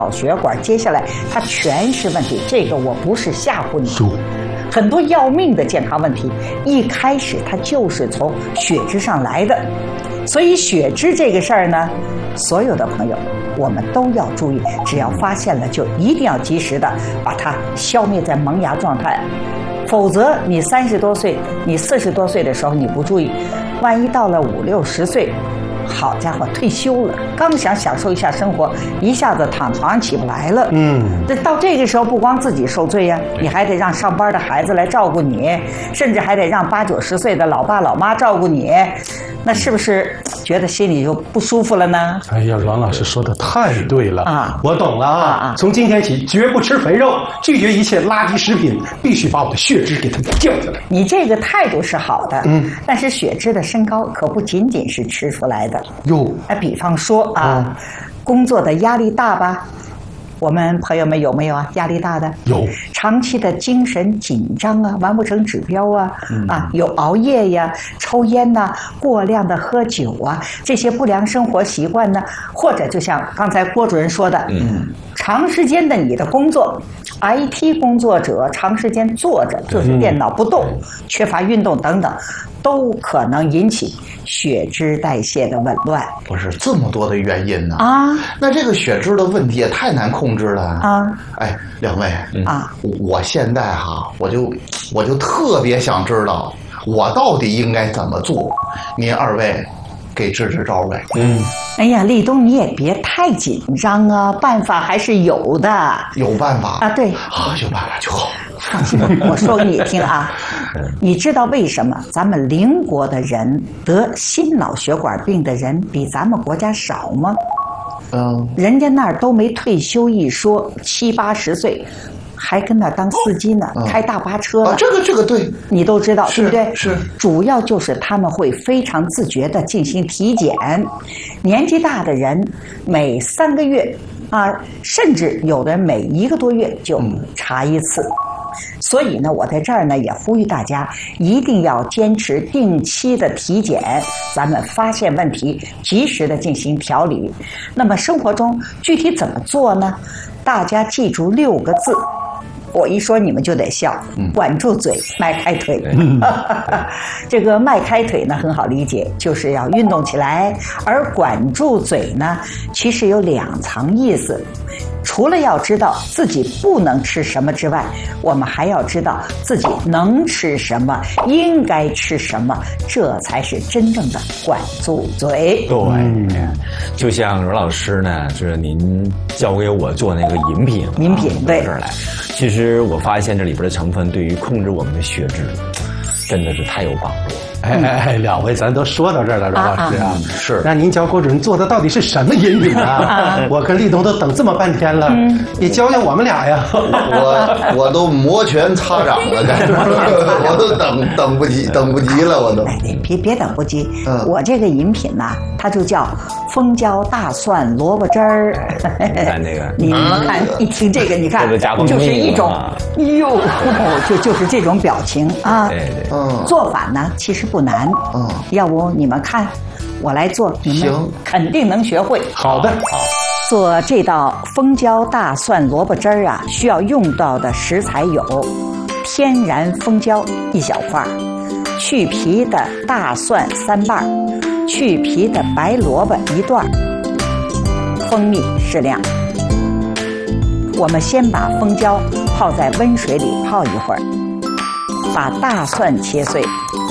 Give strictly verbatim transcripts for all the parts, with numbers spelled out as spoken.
脑血管，接下来它全是问题。这个我不是吓唬你，很多要命的健康问题，一开始它就是从血脂上来的。所以血脂这个事儿呢，所有的朋友我们都要注意，只要发现了，就一定要及时的把它消灭在萌芽状态。否则，你三十多岁，你四十多岁的时候你不注意，万一到了五六十岁。好家伙，退休了，刚想享受一下生活，一下子躺床上起不来了。嗯，这到这个时候，不光自己受罪呀，你还得让上班的孩子来照顾你，甚至还得让八九十岁的老爸老妈照顾你，那是不是觉得心里就不舒服了呢？ 哎呀，阮老师说的太对了啊！ 我懂了啊！啊从今天起，绝不吃肥肉，拒绝一切垃圾食品，必须把我的血脂给它降下来。 你这个态度是好的，嗯，但是血脂的升高可不仅仅是吃出来的。 哟， 哎，比方说啊，嗯、工作的压力大吧？我们朋友们有没有啊？压力大的有， 长期的精神紧张啊，完不成指标啊，嗯、啊，有熬夜呀、抽烟呐、啊、过量的喝酒啊，这些不良生活习惯呢，或者就像刚才郭主任说的，嗯，长时间的你的工作。I T 工作者长时间坐着就是电脑不动，嗯、缺乏运动等等，都可能引起血脂代谢的紊乱。 不是这么多的原因呢？ 啊， 那这个血脂的问题也太难控制了啊！ 哎，两位啊， 我现在哈，我就我就特别想知道，我到底应该怎么做？您二位给支支招呗。 嗯。 哎呀，立冬你也别太紧张啊，办法还是有的。 有办法啊？对啊，有办法就好。 放心，我说给你听啊。你知道为什么咱们邻国的人得心脑血管病的人比咱们国家少吗？ 嗯， 人家那儿都没退休一说，七八十岁。还跟那当司机呢，哦、开大巴车了。 啊，这个这个对， 你都知道，对不对？ 是， 主要就是他们会非常自觉地进行体检，年纪大的人每三个月啊，甚至有的人每一个多月就查一次。嗯、所以呢，我在这儿呢也呼吁大家一定要坚持定期的体检，咱们发现问题，及时的进行调理。那么生活中具体怎么做呢？大家记住六个字。我一说你们就得笑，管住嘴，迈开腿。嗯、这个迈开腿呢很好理解，就是要运动起来；而管住嘴呢，其实有两层意思。除了要知道自己不能吃什么之外，我们还要知道自己能吃什么，应该吃什么，这才是真正的管住嘴。 对，嗯、就像阮老师呢，就是您教给我做那个饮品， 饮品对这儿来。其实我发现这里边的成分对于控制我们的血脂，真的是太有帮助。 哎哎哎，两位咱都说到这儿了，阮老师啊， 啊是让您教郭主任做的到底是什么饮品啊？啊我跟立冬都等这么半天了，嗯、你教教我们俩呀！ 我我都摩拳擦掌了，感觉我都等等不及，等不及了，我都。 哎，别别等不及，嗯、我这个饮品呐、啊，它就叫蜂胶大蒜萝卜汁儿。 看这个， 你们看，一听这个，你看，就是一种，哟，就就是这种表情啊。 对对， 嗯， 做法呢其实不难，嗯，要不你们看，我来做，你们肯定能学会。 好的，好。 做这道蜂胶大蒜萝卜汁儿啊，需要用到的食材有：天然蜂胶一小块，去皮的大蒜三瓣，去皮的白萝卜一段，蜂蜜适量。我们先把蜂胶泡在温水里泡一会儿，把大蒜切碎，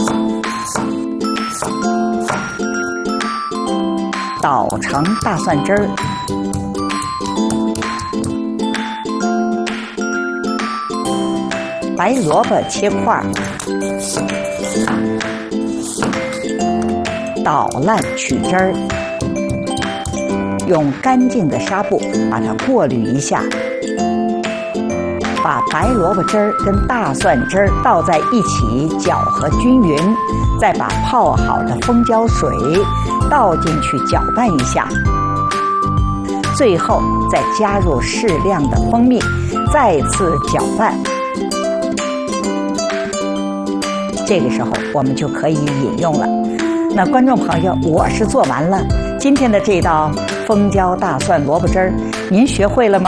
捣成大蒜汁儿，白萝卜切块，捣烂取汁儿，用干净的纱布把它过滤一下，把白萝卜汁儿跟大蒜汁儿倒在一起搅和均匀，再把泡好的蜂胶水倒进去搅拌一下，最后再加入适量的蜂蜜，再次搅拌。这个时候我们就可以饮用了。那观众朋友，我是做完了今天的这道蜂胶大蒜萝卜汁儿，您学会了吗？